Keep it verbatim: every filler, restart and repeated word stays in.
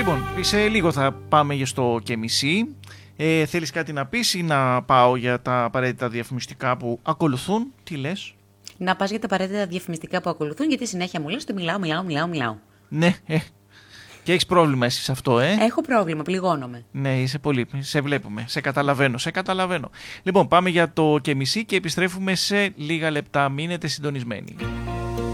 Λοιπόν, σε λίγο θα πάμε για στο και μισή. Ε, θέλεις κάτι να πεις ή να πάω για τα απαραίτητα διαφημιστικά που ακολουθούν? Τι λες? Να πας για τα απαραίτητα διαφημιστικά που ακολουθούν, γιατί συνέχεια μου λες ότι μιλάω, μιλάω, μιλάω, μιλάω. Ναι, ε. Και έχεις πρόβλημα εσύ σε αυτό, ε? Έχω πρόβλημα, πληγώνομαι. Ναι, είσαι πολύ. Σε βλέπουμε. Σε καταλαβαίνω. Σε καταλαβαίνω. Λοιπόν, πάμε για το και μισή και επιστρέφουμε σε λίγα λεπτά. Μείνετε συντονισμένοι.